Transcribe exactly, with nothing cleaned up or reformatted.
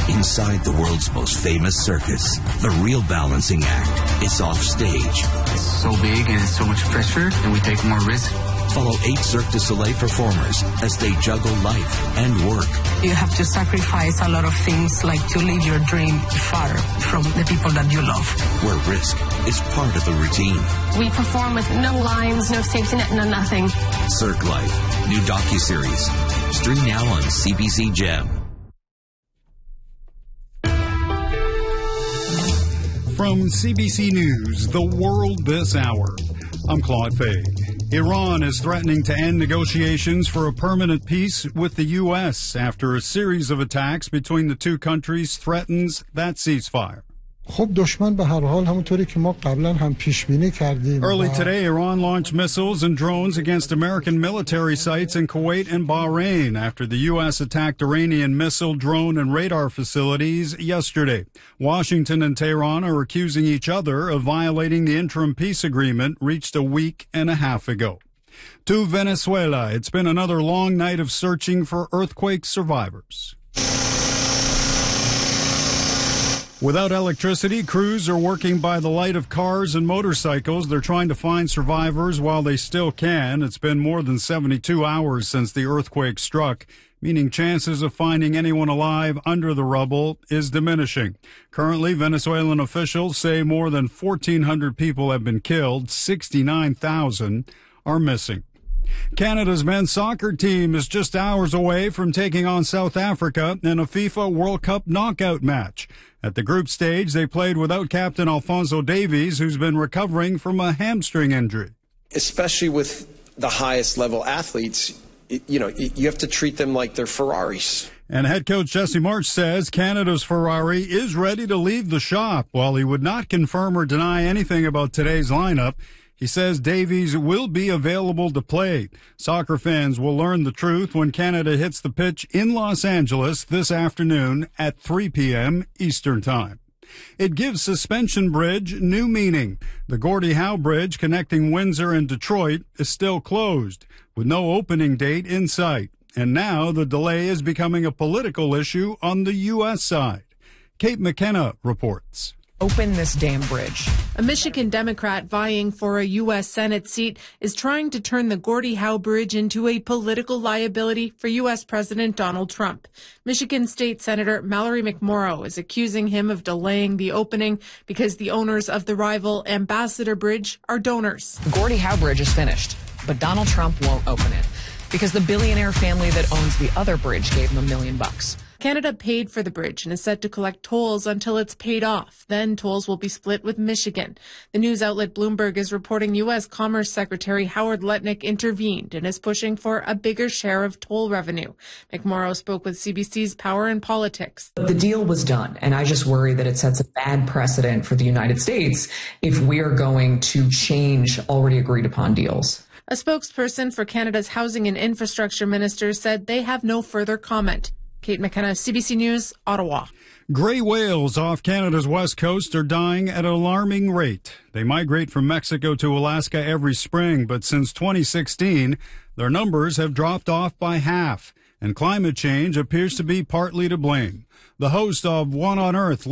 Inside the world's most famous circus, the real balancing act is off stage. It's so big and it's so much pressure, and we take more risk. Follow eight Cirque du Soleil performers as they juggle life and work. You have to sacrifice a lot of things, like to live your dream far from the people that you love. Where risk is part of the routine. We perform with no lines, no safety net, no nothing. Cirque Life, new docuseries. Stream now on C B C Gem. From C B C News, The World This Hour, I'm Claude Fay. Iran is threatening to end negotiations for a permanent peace with the U S after a series of attacks between the two countries threatens that ceasefire. خب دشمن به هر حال همونطوری که ما قبلا هم پیش بینی کردیم. Early today, Iran launched missiles and drones against American military sites in Kuwait and Bahrain after the U S attacked Iranian missile, drone, and radar facilities yesterday. Washington and Tehran are accusing each other of violating the interim peace agreement reached a week and a half ago. To Venezuela, it's been another long night of searching for earthquake survivors. Without electricity, crews are working by the light of cars and motorcycles. They're trying to find survivors while they still can. It's been more than seventy-two hours since the earthquake struck, meaning chances of finding anyone alive under the rubble is diminishing. Currently, Venezuelan officials say more than fourteen hundred people have been killed, sixty-nine thousand are missing. Canada's men's soccer team is just hours away from taking on South Africa in a FIFA World Cup knockout match. At the group stage, they played without captain Alphonso Davies, who's been recovering from a hamstring injury. Especially with the highest level athletes, you know, you have to treat them like they're Ferraris. And head coach Jesse Marsch says Canada's Ferrari is ready to leave the shop. While he would not confirm or deny anything about today's lineup, he says Davies will be available to play. Soccer fans will learn the truth when Canada hits the pitch in Los Angeles this afternoon at three p.m. Eastern Time. It gives Suspension Bridge new meaning. The Gordie Howe Bridge connecting Windsor and Detroit is still closed, with no opening date in sight. And now the delay is becoming a political issue on the U S side. Kate McKenna reports. Open this damn bridge. A Michigan Democrat vying for a U S Senate seat is trying to turn the Gordie Howe Bridge into a political liability for U S President Donald Trump. Michigan State Senator Mallory McMorrow is accusing him of delaying the opening because the owners of the rival Ambassador Bridge are donors. The Gordie Howe Bridge is finished, but Donald Trump won't open it because the billionaire family that owns the other bridge gave him a million bucks. Canada paid for the bridge and is set to collect tolls until it's paid off. Then tolls will be split with Michigan. The news outlet Bloomberg is reporting U S Commerce Secretary Howard Lutnick intervened and is pushing for a bigger share of toll revenue. McMorrow spoke with C B C's Power and Politics. The deal was done, and I just worry that it sets a bad precedent for the United States if we are going to change already agreed upon deals. A spokesperson for Canada's Housing and Infrastructure Minister said they have no further comment. Kate McKenna, C B C News, Ottawa. Gray whales off Canada's west coast are dying at an alarming rate. They migrate from Mexico to Alaska every spring, but since twenty sixteen, their numbers have dropped off by half, and climate change appears to be partly to blame. The host of One on Earth,